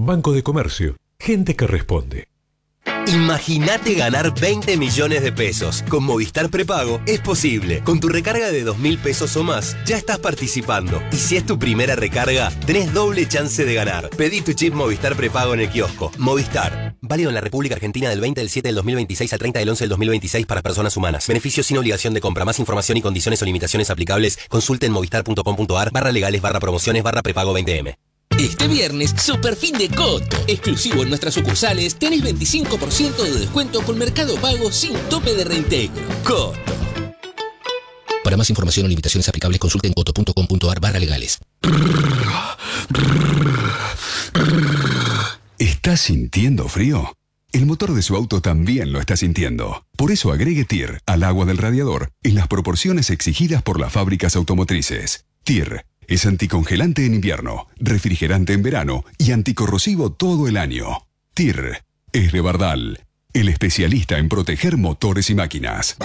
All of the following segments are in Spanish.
Banco de Comercio. Gente que responde. Imagínate ganar 20 millones de pesos. Con Movistar Prepago es posible. Con tu recarga de 2.000 pesos o más, ya estás participando. Y si es tu primera recarga, tenés doble chance de ganar. Pedí tu chip Movistar Prepago en el kiosco. Movistar. Válido en la República Argentina del 20 del 7 del 2026 al 30 del 11 del 2026 para personas humanas. Beneficios sin obligación de compra. Más información y condiciones o limitaciones aplicables. Consulte en movistar.com.ar/legales/prepago 20M. Este viernes, super fin de Coto. Exclusivo en nuestras sucursales, tenés 25% de descuento con Mercado Pago sin tope de reintegro. Coto. Para más información o limitaciones aplicables, consulte en coto.com.ar/legales. ¿Estás sintiendo frío? El motor de su auto también lo está sintiendo. Por eso agregue TIR al agua del radiador en las proporciones exigidas por las fábricas automotrices. TIR es anticongelante en invierno, refrigerante en verano y anticorrosivo todo el año. TIR es de Bardal, el especialista en proteger motores y máquinas.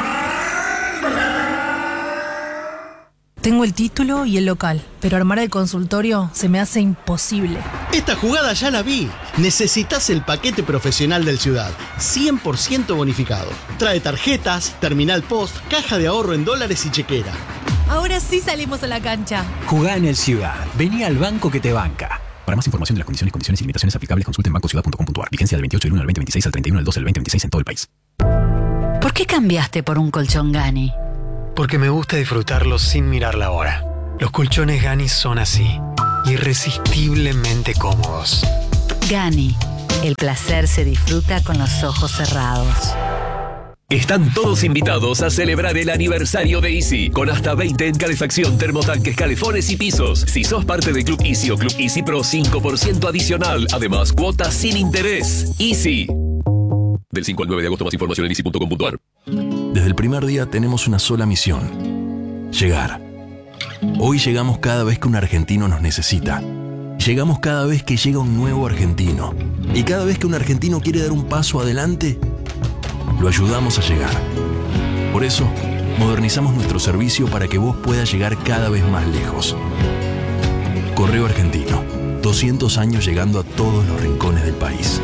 Tengo el título y el local, pero armar el consultorio se me hace imposible. Esta jugada ya la vi. Necesitas el paquete profesional del Ciudad, 100% bonificado. Trae tarjetas, terminal post, caja de ahorro en dólares y chequera. Ahora sí salimos a la cancha. Jugá en el Ciudad. Vení al banco que te banca. Para más información de las condiciones y limitaciones aplicables, consulte en bancociudad.com.ar. Vigencia del 28 del 1 al 2026 al 31 del 12 del 2026 en todo el país. ¿Por qué cambiaste por un colchón Gani? Porque me gusta disfrutarlos sin mirar la hora. Los colchones Gani son así, irresistiblemente cómodos. Gani, el placer se disfruta con los ojos cerrados. Están todos invitados a celebrar el aniversario de Easy, con hasta 20 en calefacción, termotanques, calefones y pisos. Si sos parte de Club Easy o Club Easy Pro, 5% adicional. Además, cuotas sin interés. Easy. Del 5 al 9 de agosto, más información en easy.com.ar. Desde el primer día tenemos una sola misión: llegar. Hoy llegamos cada vez que un argentino nos necesita. Llegamos cada vez que llega un nuevo argentino. Y cada vez que un argentino quiere dar un paso adelante, lo ayudamos a llegar. Por eso, modernizamos nuestro servicio para que vos puedas llegar cada vez más lejos. Correo Argentino, 200 años llegando a todos los rincones del país.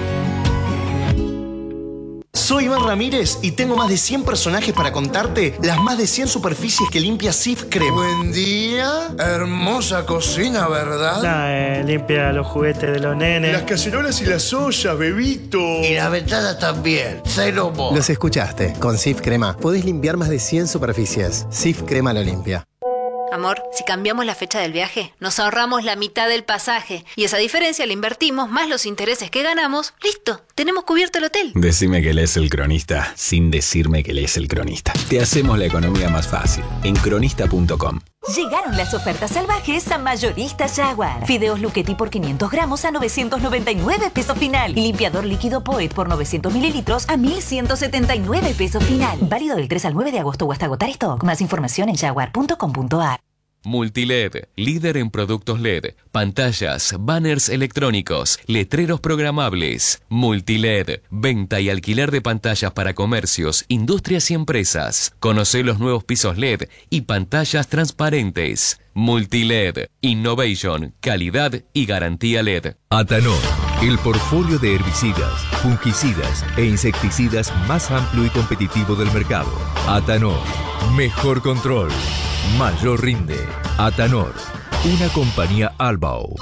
Soy Iván Ramírez y tengo más de 100 personajes para contarte las más de 100 superficies que limpia Cif Crema. Buen día, hermosa cocina, ¿verdad? Limpia los juguetes de los nenes. Las cacerolas y las ollas, bebito. Y las ventanas también, cero mo. Los escuchaste, con Cif Crema podés limpiar más de 100 superficies. Cif Crema lo limpia. Amor, si cambiamos la fecha del viaje, nos ahorramos la mitad del pasaje. Y esa diferencia la invertimos, más los intereses que ganamos. ¡Listo! Tenemos cubierto el hotel. Decime que lees El Cronista, sin decirme que lees El Cronista. Te hacemos la economía más fácil. En cronista.com. Llegaron las ofertas salvajes a Mayorista Jaguar. Fideos Luchetti por 500 gramos a 999 pesos final. Y limpiador líquido Poet por 900 mililitros a 1179 pesos final. Válido del 3 al 9 de agosto o hasta agotar stock. Más información en jaguar.com.ar. Multiled, líder en productos LED, pantallas, banners electrónicos, letreros programables. Multiled, venta y alquiler de pantallas para comercios, industrias y empresas. Conoce los nuevos pisos LED y pantallas transparentes. Multiled, innovation, calidad y garantía LED. Atanor, el portfolio de herbicidas, fungicidas e insecticidas más amplio y competitivo del mercado. Atanor, mejor control, mayor rinde. Atanor, una compañía Albao.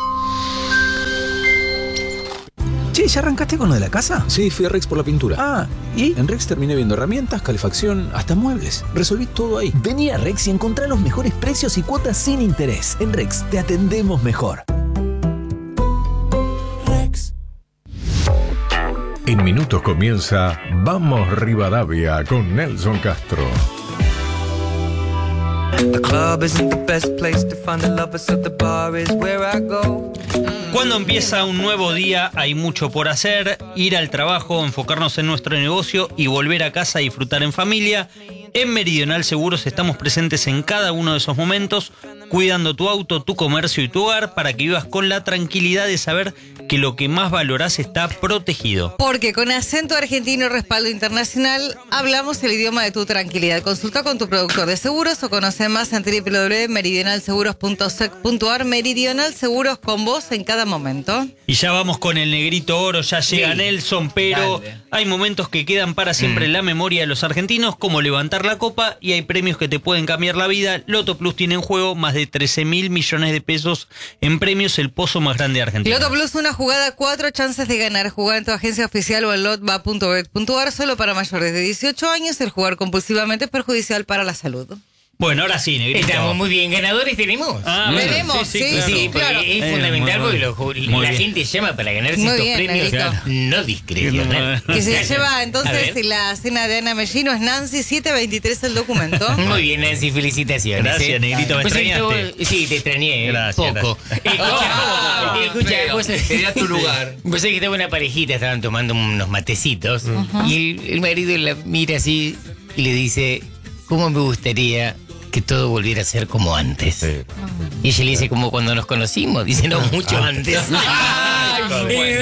Che, ¿ya arrancaste con lo de la casa? Sí, fui a Rex por la pintura. Ah, ¿y? En Rex terminé viendo herramientas, calefacción, hasta muebles. Resolví todo ahí. Vení a Rex y encontrá los mejores precios y cuotas sin interés. En Rex te atendemos mejor. Rex. En minutos comienza Vamos Rivadavia con Nelson Castro. Cuando empieza un nuevo día hay mucho por hacer, ir al trabajo, enfocarnos en nuestro negocio y volver a casa a disfrutar en familia. En Meridional Seguros estamos presentes en cada uno de esos momentos cuidando tu auto, tu comercio y tu hogar para que vivas con la tranquilidad de saber que lo que más valorás está protegido. Porque con acento argentino y respaldo internacional hablamos el idioma de tu tranquilidad. Consulta con tu productor de seguros o conoce más en www.meridionalseguros.sec.ar. Meridional Seguros, con vos en cada momento. Y ya vamos con el negrito oro, ya llega Nelson, pero hay momentos que quedan para siempre en la memoria de los argentinos, como levantar la copa, y hay premios que te pueden cambiar la vida. Loto Plus tiene en juego más de 13.000 millones de pesos en premios, el pozo más grande de Argentina. Loto Plus, una jugada, 4 chances de ganar. Jugar en tu agencia oficial o en lotba.bet.ar, solo para mayores de 18 años. El jugar compulsivamente es perjudicial para la salud. Bueno, ahora sí, negrito. Estamos muy bien. ¿Ganadores tenemos? Tenemos, sí, claro. Es fundamental porque la gente llama para ganarse estos premios no discrecionales. Que se lleva entonces la cena de Ana Mellino. Es Nancy, 723 el documento. Muy bien, Nancy, felicitaciones. Gracias, negrito, me extrañaste. Sí, te extrañé. Gracias, poco. Escucha, vos sería tu lugar. Vos sabés que estaba una parejita, estaban tomando unos matecitos, y el marido la mira así y le dice: ¿cómo me gustaría que todo volviera a ser como antes? Y ella le dice: como cuando nos conocimos. Dice: no, mucho antes.